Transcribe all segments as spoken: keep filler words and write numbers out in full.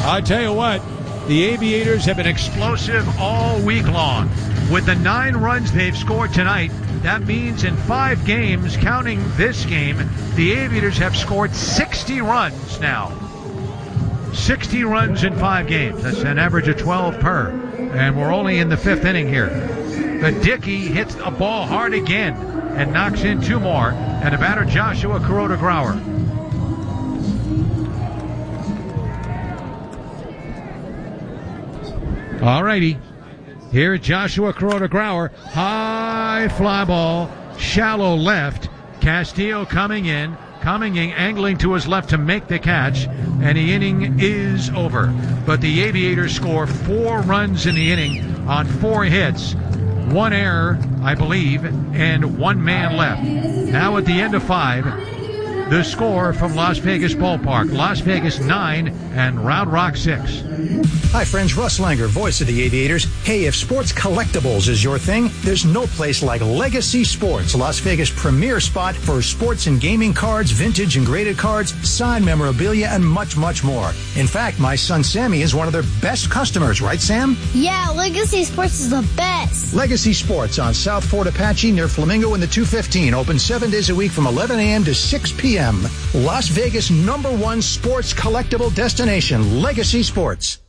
I tell you what, the Aviators have been explosive all week long. With the nine runs they've scored tonight, that means in five games, counting this game, the Aviators have scored sixty runs now. sixty runs in five games. That's an average of twelve per. And we're only in the fifth inning here. The Dickey hits a ball hard again and knocks in two more. And the batter, Joshua Kuroda-Grauer. All righty. Here's Joshua Kuroda-Grauer. High fly ball, shallow left. Castillo coming in, coming in, angling to his left to make the catch, and the inning is over. But the Aviators score four runs in the inning on four hits, one error, I believe, and one man left. Now at the end of five, the score from Las Vegas Ballpark. Las Vegas nine and Round Rock six. Hi friends, Russ Langer, voice of the Aviators. Hey, if sports collectibles is your thing, there's no place like Legacy Sports, Las Vegas' premier spot for sports and gaming cards, vintage and graded cards, signed memorabilia, and much, much more. In fact, my son Sammy is one of their best customers, right Sam? Yeah, Legacy Sports is the best. Legacy Sports on South Fort Apache near Flamingo in the two fifteen, open seven days a week from eleven a.m. to six p.m. Las Vegas' number one sports collectible destination, Legacy Sports.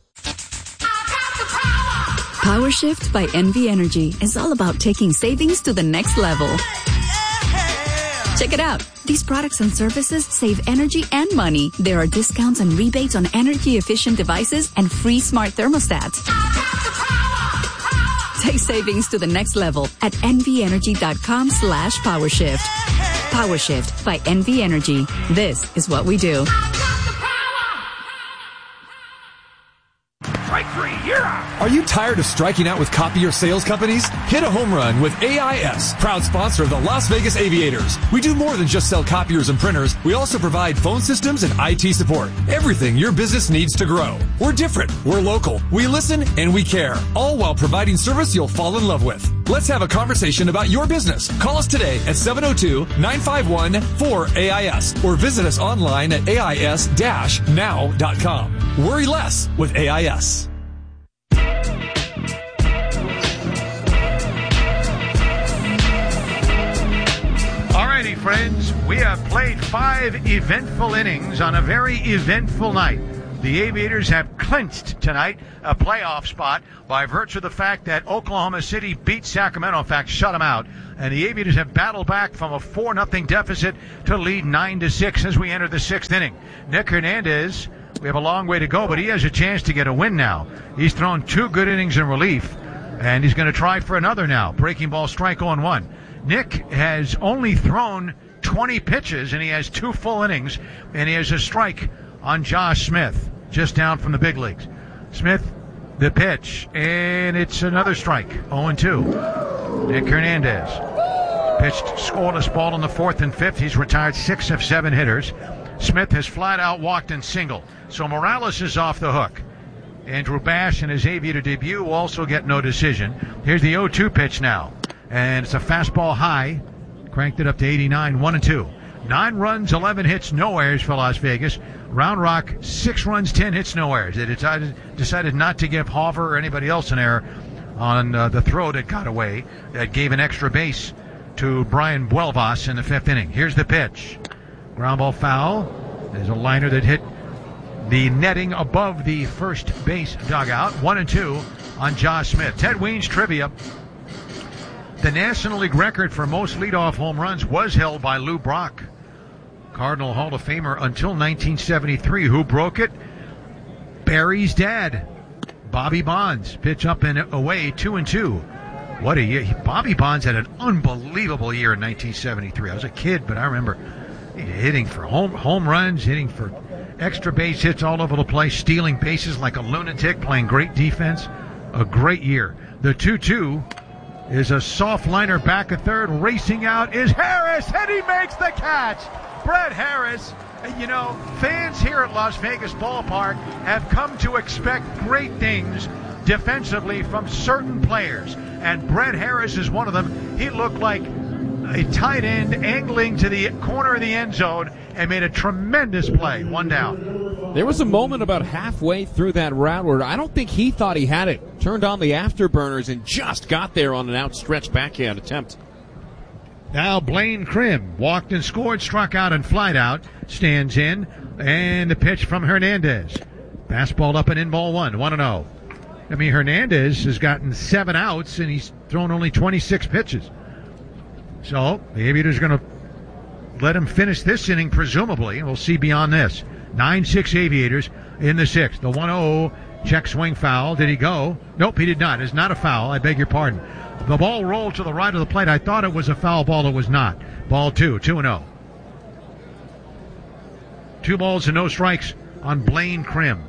PowerShift by N V Energy is all about taking savings to the next level. Check it out. These products and services save energy and money. There are discounts and rebates on energy-efficient devices and free smart thermostats. Take savings to the next level at nvenergy.com slash PowerShift. PowerShift by N V Energy. This is what we do. Strike three, you're out. Are you tired of striking out with copier sales companies? Hit a home run with A I S, proud sponsor of the Las Vegas Aviators. We do more than just sell copiers and printers. We also provide phone systems and I T support. Everything your business needs to grow. We're different. We're local. We listen and we care. All while providing service you'll fall in love with. Let's have a conversation about your business. Call us today at seven oh two, nine five one, four A I S or visit us online at A I S dash now dot com. Worry less with A I S. Alrighty, friends, we have played five eventful innings on a very eventful night. The Aviators have clinched tonight a playoff spot by virtue of the fact that Oklahoma City beat Sacramento, in fact, shut them out. And the Aviators have battled back from a four nothing deficit to lead nine to six as we enter the sixth inning. Nick Hernandez, we have a long way to go, but he has a chance to get a win now. He's thrown two good innings in relief, and he's going to try for another now. Breaking ball, strike oh and one. Nick has only thrown twenty pitches, and he has two full innings, and he has a strike on Josh Smith, just down from the big leagues. Smith, the pitch, and it's another strike, oh and two. Nick Hernandez pitched scoreless ball in the fourth and fifth. He's retired six of seven hitters. Smith has flat out walked and singled. So Morales is off the hook. Andrew Bash in his Aviator debut will also get no decision. Here's the oh two pitch now. And it's a fastball high. Cranked it up to eighty-nine, one and two. Nine runs, eleven hits, no errors for Las Vegas. Round Rock, six runs, ten hits, no errors. They decided, decided not to give Hoffer or anybody else an error on uh, the throw that got away. That gave an extra base to Brian Buelvas in the fifth inning. Here's the pitch. Ground ball foul. There's a liner that hit the netting above the first base dugout. One and two on Josh Smith. Ted Weens trivia. The National League record for most leadoff home runs was held by Lou Brock, Cardinal Hall of Famer until nineteen seventy-three. Who broke it? Barry's dad, Bobby Bonds. Pitch up and away, two and two. What a year. Bobby Bonds had an unbelievable year in nineteen seventy-three. I was a kid, but I remember hitting for home home runs, hitting for extra base hits all over the place, stealing bases like a lunatic, playing great defense. A great year. The two two is a soft liner back at third. Racing out is Harris, and he makes the catch. Brett Harris. You know, fans here at Las Vegas Ballpark have come to expect great things defensively from certain players, and Brett Harris is one of them. He looked like a tight end angling to the corner of the end zone and made a tremendous play. One down. There was a moment about halfway through that route where I don't think he thought he had it. Turned on the afterburners and just got there on an outstretched backhand attempt. Now Blaine Krim walked and scored, struck out and flied out, stands in, and the pitch from Hernandez. Fastball up and in, ball one, one and oh. I mean, Hernandez has gotten seven outs and he's thrown only twenty-six pitches. So the Aviators are going to let him finish this inning, presumably, and we'll see beyond this. nine six Aviators in the sixth. The one oh, check swing foul. Did he go? Nope, he did not. It's not a foul. I beg your pardon. The ball rolled to the right of the plate. I thought it was a foul ball. It was not. Ball two, two and oh. Two balls and no strikes on Blaine Krim.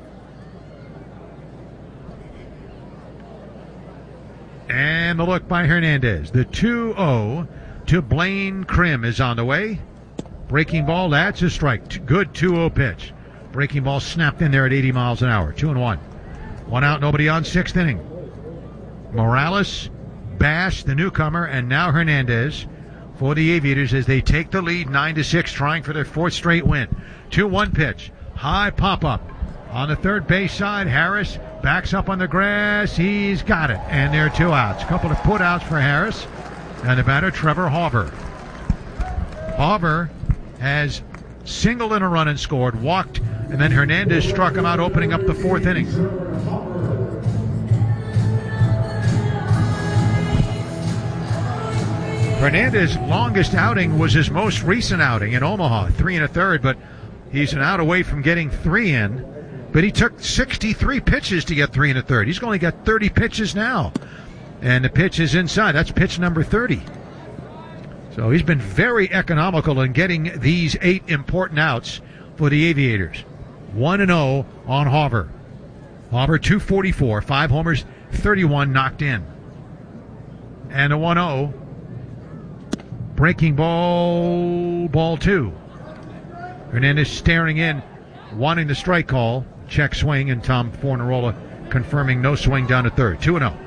And the look by Hernandez. The two oh to Blaine Krim is on the way. Breaking ball, that's a strike. Good two oh pitch. Breaking ball snapped in there at eighty miles an hour. Two and one. One out, nobody on, sixth inning. Morales, Bash, the newcomer, and now Hernandez for the Aviators as they take the lead nine to six, trying for their fourth straight win. two one pitch. High pop-up. On the third base side, Harris backs up on the grass. He's got it. And there are two outs. A couple of put-outs for Harris. And the batter, Trevor Hauver. Hauver has singled in a run and scored, walked, and then Hernandez struck him out, opening up the fourth inning. Hernandez's longest outing was his most recent outing in Omaha, three and a third, but he's an out away from getting three in. But he took sixty-three pitches to get three and a third. He's only got thirty pitches now. And the pitch is inside. That's pitch number thirty. So he's been very economical in getting these eight important outs for the Aviators. one and oh on Hauver. Hauver two forty-four, five homers, thirty-one knocked in. And a one oh. Breaking ball, ball two. Hernandez staring in, wanting the strike call. Check swing, and Tom Fornarola confirming no swing down to third. two and oh.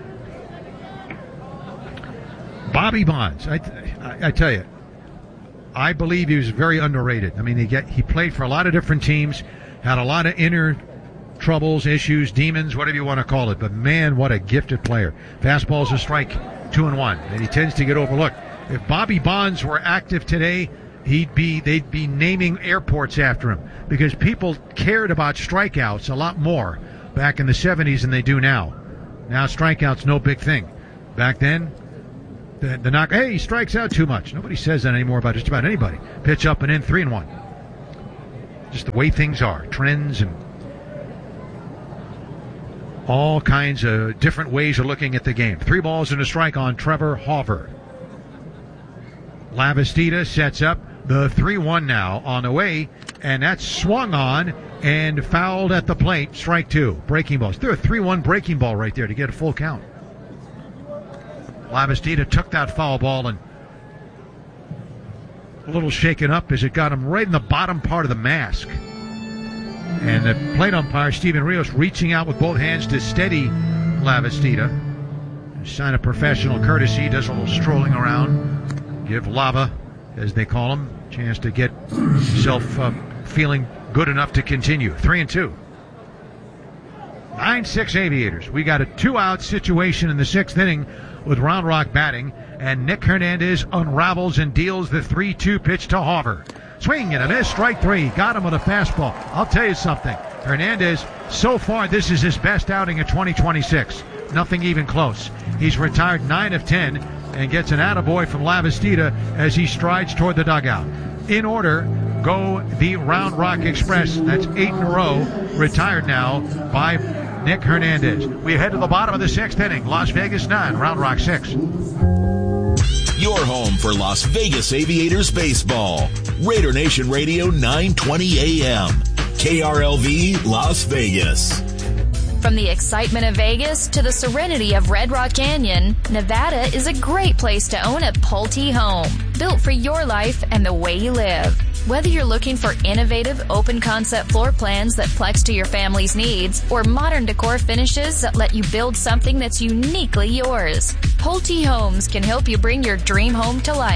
Bobby Bonds, I, I, I tell you, I believe he was very underrated. I mean, he get he played for a lot of different teams, had a lot of inner troubles, issues, demons, whatever you want to call it. But man, what a gifted player. Fastball's a strike, two and one, and he tends to get overlooked. If Bobby Bonds were active today, he'd be they'd be naming airports after him, because people cared about strikeouts a lot more back in the seventies than they do now. Now strikeouts no big thing. Back then, the, the knock, hey, he strikes out too much. Nobody says that anymore about just about anybody. Pitch up and in, three and one. Just the way things are, trends and all kinds of different ways of looking at the game. Three balls and a strike on Trevor Hauver. Lavastida sets up the three one now on the way, and that's swung on and fouled at the plate. Strike two. Breaking balls. There's a three one breaking ball right there to get a full count. Lavastida took that foul ball and a little shaken up as it got him right in the bottom part of the mask. And the plate umpire, Steven Rios, reaching out with both hands to steady Lavastida. Sign of professional courtesy, does a little strolling around. Give Lava, as they call him, a chance to get himself uh, feeling good enough to continue. Three and two. nine six Aviators. We got a two-out situation in the sixth inning with Round Rock batting, and Nick Hernandez unravels and deals the three two pitch to Hauver. Swing and a miss, strike three. Got him with a fastball. I'll tell you something. Hernandez, so far, this is his best outing in twenty twenty-six. Nothing even close. He's retired nine of ten and gets an attaboy from Lavastida as he strides toward the dugout. In order, go the Round Rock Express. That's eight in a row, retired now by Nick Hernandez. We head to the bottom of the sixth inning. Las Vegas nine, Round Rock six. Your home for Las Vegas Aviators baseball. Raider Nation Radio nine twenty A M. K R L V Las Vegas. From the excitement of Vegas to the serenity of Red Rock Canyon, Nevada is a great place to own a Pulte home, built for your life and the way you live. Whether you're looking for innovative, open-concept floor plans that flex to your family's needs, or modern decor finishes that let you build something that's uniquely yours, Pulte Homes can help you bring your dream home to life.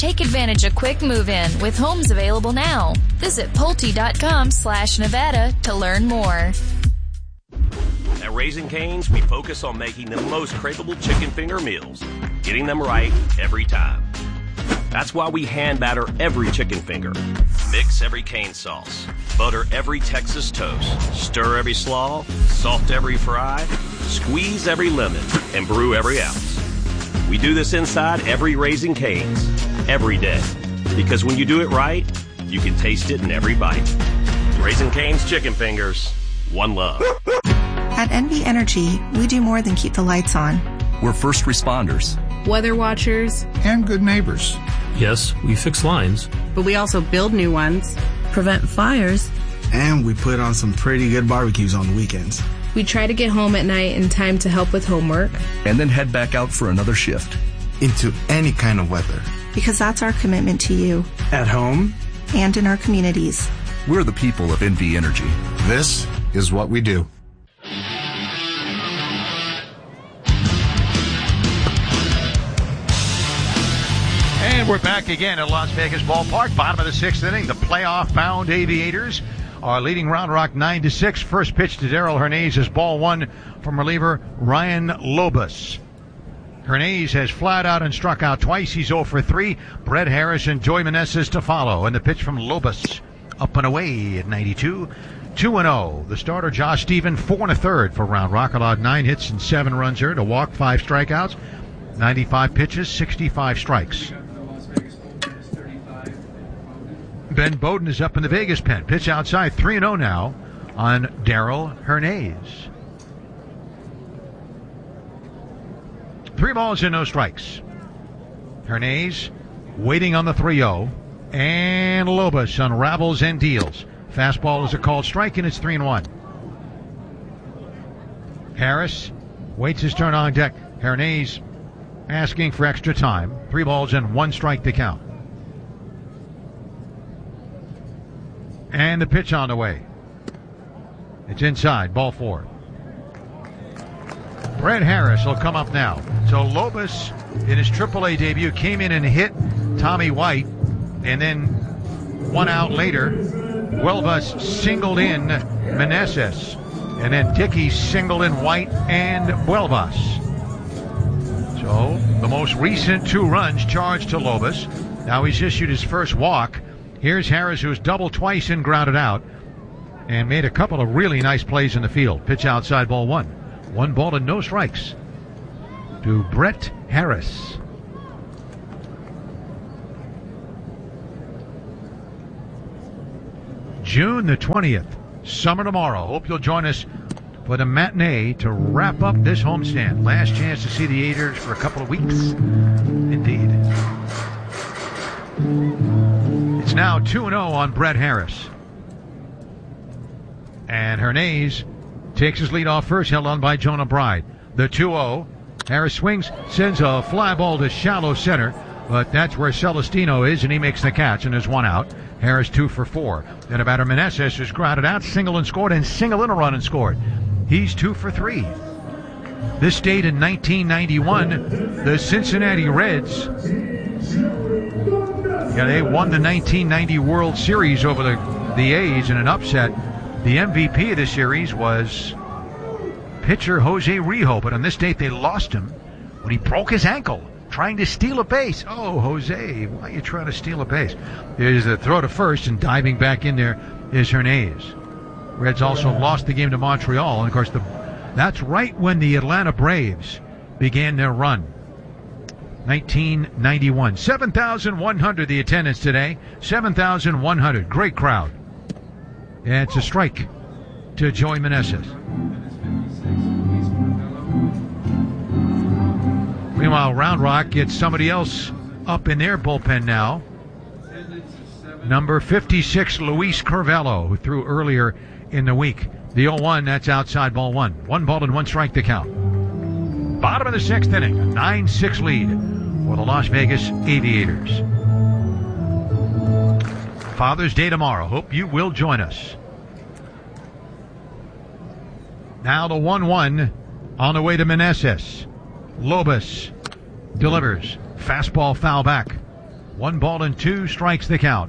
Take advantage of quick move-in with homes available now. Visit Pulte.com slash Nevada to learn more. At Raising Cane's, we focus on making the most craveable chicken finger meals, getting them right every time. That's why we hand batter every chicken finger, mix every cane sauce, butter every Texas toast, stir every slaw, salt every fry, squeeze every lemon, and brew every ounce. We do this inside every Raising Cane's, every day. Because when you do it right, you can taste it in every bite. Raising Cane's chicken fingers, one love. At N V Energy, we do more than keep the lights on. We're first responders, weather watchers, and good neighbors. Yes, we fix lines, but we also build new ones, prevent fires, and we put on some pretty good barbecues on the weekends. We try to get home at night in time to help with homework, and then head back out for another shift. Into any kind of weather. Because that's our commitment to you. At home. And in our communities. We're the people of N V Energy. This is what we do. And we're back again at Las Vegas Ballpark. Bottom of the sixth inning. The playoff-bound Aviators are leading Round Rock nine to six. First pitch to Darrell Hernaiz is ball one from reliever Ryan Lobus. Hernaiz has flat out and struck out twice. He's oh for three. Brett Harris and Joey Meneses to follow. And the pitch from Lobus up and away at ninety-two. two and oh. The starter, Josh Stephen, four and a third for Round Rock. Allowed nine hits and seven runs earned. A walk, five strikeouts. ninety-five pitches, sixty-five strikes. Ben Bowden is up in the Vegas pen. Pitch outside, three and oh now on Darrell Hernaiz. Three balls and no strikes. Hernaiz waiting on the three oh. And Lobus unravels and deals. Fastball is a called strike, and it's three and one. Harris waits his turn on deck. Hernaiz asking for extra time. Three balls and one strike to count. And the pitch on the way. It's inside, ball four. Brett Harris will come up now. So Lobus, in his triple A debut, came in and hit Tommy White, and then one out later, Huelvas singled in Meneses, and then Dickey singled in White and Huelvas. So the most recent two runs charged to Lobus. Now he's issued his first walk. Here's Harris, who's doubled twice and grounded out, and made a couple of really nice plays in the field. Pitch outside, ball one. One ball and no strikes to Brett Harris. June the twentieth, summer tomorrow. Hope you'll join us for the matinee to wrap up this homestand. Last chance to see the Aviators for a couple of weeks. Indeed. It's now two and oh on Brett Harris. And Hernaiz takes his lead off first, held on by Jonah Bride. The two oh. Harris swings, sends a fly ball to shallow center, but that's where Celestino is, and he makes the catch, and there's one out. Harris two for four. Then a batter, Meneses, is grounded out, single and scored, and single in a run and scored. He's two for three. This date in nineteen ninety-one, the Cincinnati Reds, yeah, they won the nineteen ninety World Series over the, the A's in an upset. The M V P of the series was pitcher Jose Rijo, but on this date they lost him when he broke his ankle trying to steal a base. Oh, Jose, why are you trying to steal a base? There's a throw to first, and diving back in there is Hernaiz. Reds also lost the game to Montreal, and of course the, that's right when the Atlanta Braves began their run. nineteen ninety-one. seven thousand one hundred the attendance today. seven thousand one hundred. Great crowd. And it's a strike to Joey Meneses. Meanwhile, Round Rock gets somebody else up in their bullpen now. Number fifty-six, Luis Curvelo, who threw earlier in the week. The oh one, that's outside, ball one. One ball and one strike to count. Bottom of the sixth inning, a nine six lead for the Las Vegas Aviators. Father's Day tomorrow. Hope you will join us. Now the one one on the way to Meneses. Lobus delivers. Fastball foul back. One ball and two strikes the count.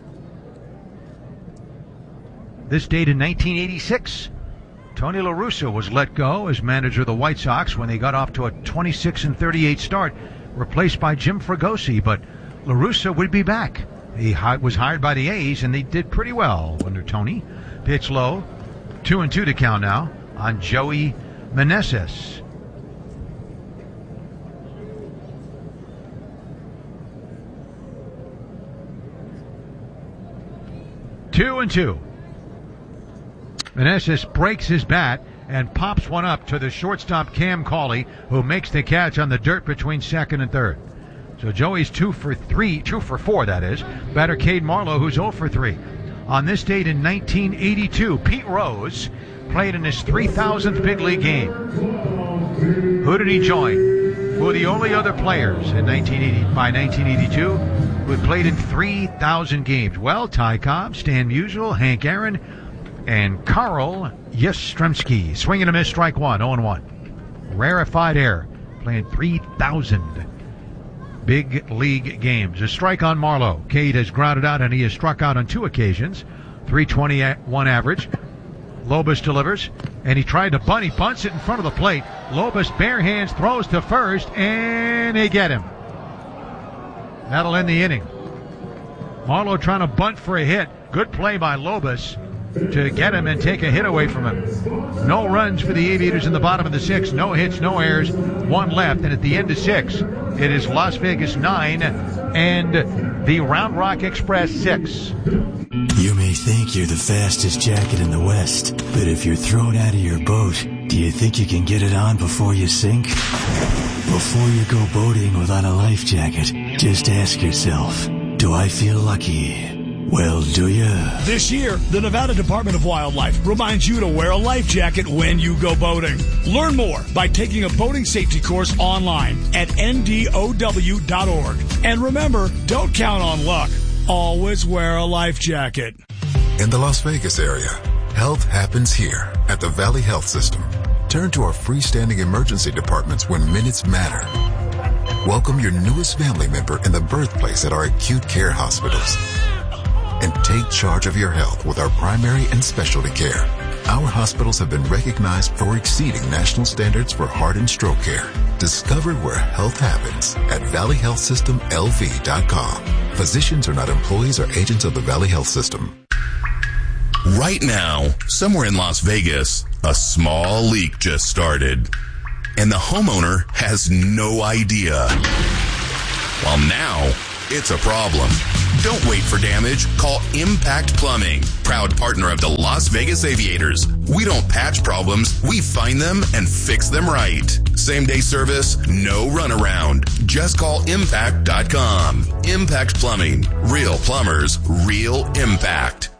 This date in nineteen eighty-six, Tony La Russa was let go as manager of the White Sox when they got off to a twenty-six and thirty-eight start, replaced by Jim Fregosi, but La Russa would be back. He was hired by the A's, and they did pretty well under Tony. Pitch low, two and two to count now on Joey Meneses. Two and two. Meneses breaks his bat and pops one up to the shortstop Cam Cauley, who makes the catch on the dirt between second and third. So Joey's two for three, two for four, that is. Batter Cade Marlowe, who's oh for three. On this date in nineteen eighty-two, Pete Rose played in his three thousandth big league game. Who did he join? Who were the only other players in nineteen eighty by nineteen eighty-two who had played in three thousand games? Well, Ty Cobb, Stan Musial, Hank Aaron, and Carl Yastrzemski. Swing and a miss, strike one, oh and one. Rarefied air, playing three thousand big league games. A strike on Marlowe. Cade has grounded out, and he has struck out on two occasions. three twenty-one average. Lobos delivers, and he tried to bunt. He bunts it in front of the plate. Lobos bare hands throws to first, and they get him. That'll end the inning. Marlowe trying to bunt for a hit. Good play by Lobos to get him and take a hit away from him. No runs for the Aviators in the bottom of the sixth. No hits, no errors, one left. And at the end of six, it is Las Vegas nine and the Round Rock Express six. You may think you're the fastest jacket in the West, but if you're thrown out of your boat, do you think you can get it on before you sink? Before you go boating without a life jacket, just ask yourself, do I feel lucky? Well, do you? This year, the Nevada Department of Wildlife reminds you to wear a life jacket when you go boating. Learn more by taking a boating safety course online at N D O W dot org. And remember, don't count on luck. Always wear a life jacket. In the Las Vegas area, health happens here at the Valley Health System. Turn to our freestanding emergency departments when minutes matter. Welcome your newest family member in the birthplace at our acute care hospitals. And take charge of your health with our primary and specialty care. Our hospitals have been recognized for exceeding national standards for heart and stroke care. Discover where health happens at valley health system L V dot com. Physicians are not employees or agents of the Valley Health System. Right now, somewhere in Las Vegas, a small leak just started. And the homeowner has no idea. Well, now, it's a problem. Don't wait for damage. Call Impact Plumbing, proud partner of the Las Vegas Aviators. We don't patch problems. We find them and fix them right. Same day service, no runaround. Just call impact dot com. Impact Plumbing. Real plumbers, real impact.